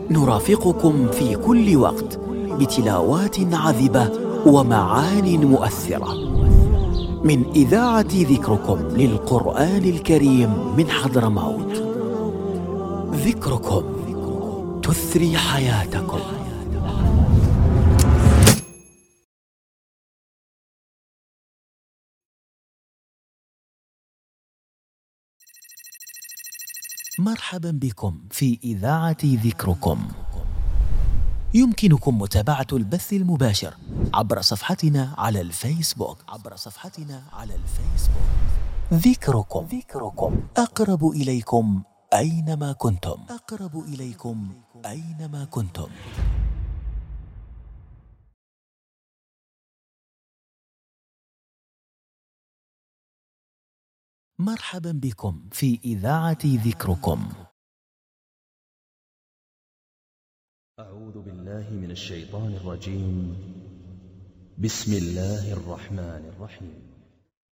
نرافقكم في كل وقت بتلاوات عذبة ومعان مؤثرة من إذاعة ذكركم للقرآن الكريم من حضرموت. ذكركم تثري حياتكم. مرحبا بكم في إذاعة ذكركم. يمكنكم متابعة البث المباشر عبر صفحتنا على الفيسبوك. ذكركم أقرب إليكم أينما كنتم. مرحبا بكم في إذاعة ذكركم. أعوذ بالله من الشيطان الرجيم. بسم الله الرحمن الرحيم.